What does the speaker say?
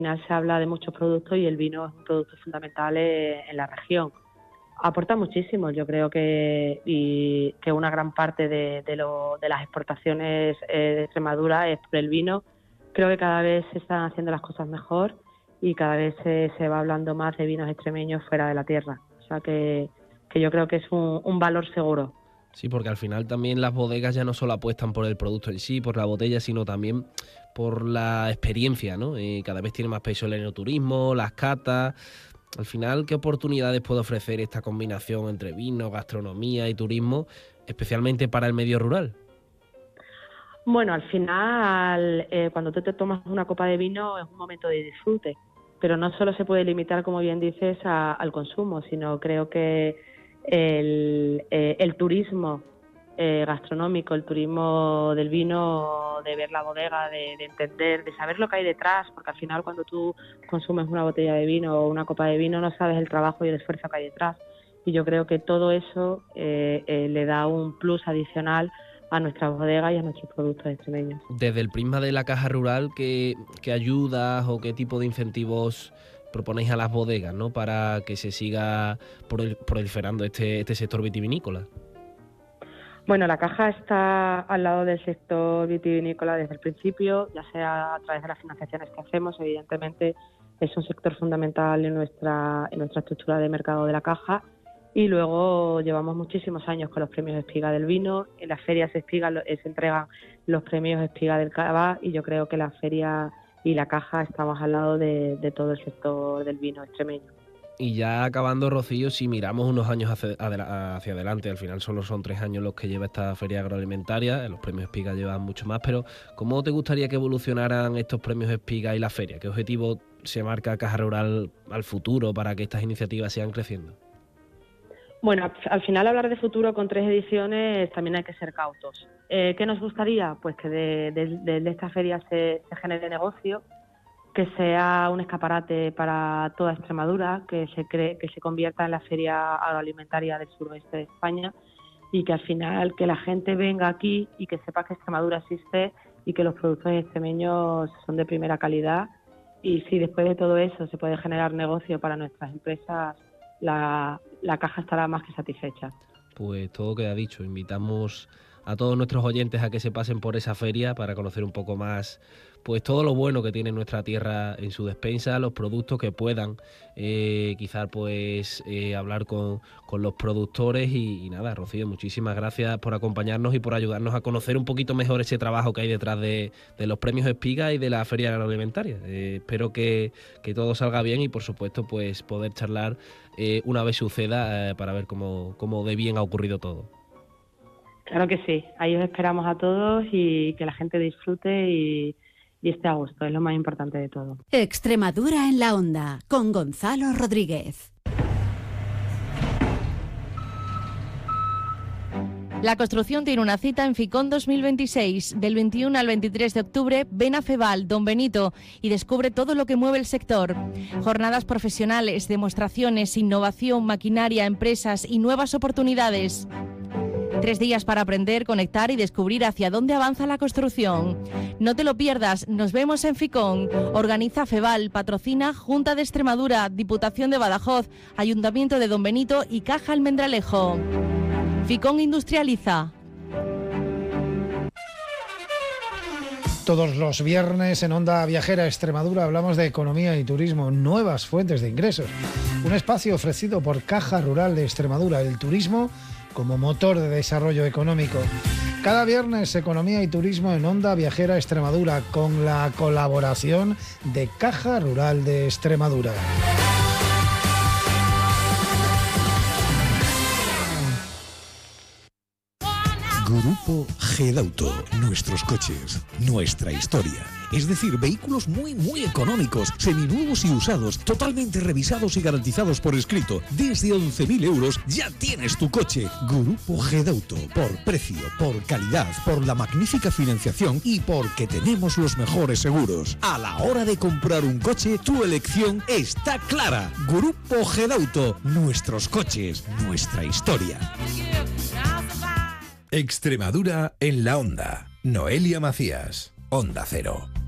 final se habla de muchos productos y el vino es un producto fundamental en la región. Aporta muchísimo, yo creo que una gran parte de las exportaciones de Extremadura es por el vino. Creo que cada vez se están haciendo las cosas mejor y cada vez se va hablando más de vinos extremeños fuera de la tierra. O sea que yo creo que es un valor seguro. Sí, porque al final también las bodegas ya no solo apuestan por el producto en sí, por la botella, sino también por la experiencia, ¿no? Cada vez tiene más peso el enoturismo, las catas. Al final, ¿qué oportunidades puede ofrecer esta combinación entre vino, gastronomía y turismo, especialmente para el medio rural? Bueno, al final, cuando tú te tomas una copa de vino es un momento de disfrute, pero no solo se puede limitar, como bien dices, al consumo, sino creo que el turismo gastronómico, el turismo del vino, de ver la bodega, de entender, de saber lo que hay detrás, porque al final cuando tú consumes una botella de vino o una copa de vino no sabes el trabajo y el esfuerzo que hay detrás. Y yo creo que todo eso le da un plus adicional a nuestras bodegas y a nuestros productos extremeños. Desde el prisma de la Caja Rural, ¿qué ayudas o qué tipo de incentivos proponéis a las bodegas, ¿no?, para que se siga proliferando este sector vitivinícola? Bueno, la Caja está al lado del sector vitivinícola desde el principio, ya sea a través de las financiaciones que hacemos. Evidentemente es un sector fundamental en nuestra estructura de mercado de la Caja, y luego llevamos muchísimos años con los premios Espiga del vino. En las ferias Espiga se entregan los premios Espiga del Cava, y yo creo que la feria y la Caja estamos al lado de todo el sector del vino extremeño. Y ya acabando, Rocío, si miramos unos años hacia adelante, al final solo son 3 años los que lleva esta feria agroalimentaria, los premios Espiga llevan mucho más, pero ¿cómo te gustaría que evolucionaran estos premios Espiga y la feria? ¿Qué objetivo se marca Caja Rural al futuro para que estas iniciativas sigan creciendo? Bueno, al final hablar de futuro con 3 ediciones también hay que ser cautos. ¿Qué nos gustaría? Pues que de esta feria se genere negocio, que sea un escaparate para toda Extremadura, que se convierta en la feria agroalimentaria del suroeste de España, y que al final que la gente venga aquí y que sepa que Extremadura existe y que los productos extremeños son de primera calidad. Y si después de todo eso se puede generar negocio para nuestras empresas, la Caja estará más que satisfecha. Pues todo queda dicho. Invitamos a todos nuestros oyentes a que se pasen por esa feria para conocer un poco más pues todo lo bueno que tiene nuestra tierra en su despensa, los productos que puedan quizás pues hablar con los productores y nada, Rocío, muchísimas gracias por acompañarnos y por ayudarnos a conocer un poquito mejor ese trabajo que hay detrás de los premios Espiga y de la feria agroalimentaria. Espero que todo salga bien y por supuesto pues poder charlar una vez suceda para ver cómo de bien ha ocurrido todo. Claro que sí, ahí os esperamos a todos y que la gente disfrute y esté a gusto, es lo más importante de todo. Extremadura en la onda, con Gonzalo Rodríguez. La construcción tiene una cita en Ficón 2026. Del 21 al 23 de octubre, ven a Feval, Don Benito, y descubre todo lo que mueve el sector. Jornadas profesionales, demostraciones, innovación, maquinaria, empresas y nuevas oportunidades. 3 días para aprender, conectar y descubrir hacia dónde avanza la construcción. No te lo pierdas, nos vemos en Ficón. Organiza Feval, patrocina Junta de Extremadura, Diputación de Badajoz, Ayuntamiento de Don Benito y Caja Almendralejo. Ficón industrializa. Todos los viernes en Onda Viajera Extremadura hablamos de economía y turismo, nuevas fuentes de ingresos. Un espacio ofrecido por Caja Rural de Extremadura, el turismo como motor de desarrollo económico. Cada viernes economía y turismo en Onda Viajera Extremadura con la colaboración de Caja Rural de Extremadura. Grupo Gedauto, nuestros coches, nuestra historia. Es decir, vehículos muy económicos, seminuevos y usados, totalmente revisados y garantizados por escrito. Desde 11.000 euros ya tienes tu coche. Grupo Gedauto, por precio, por calidad, por la magnífica financiación y porque tenemos los mejores seguros. A la hora de comprar un coche, tu elección está clara. Grupo Gedauto, nuestros coches, nuestra historia. Extremadura en la onda. Noelia Macías, Onda Cero.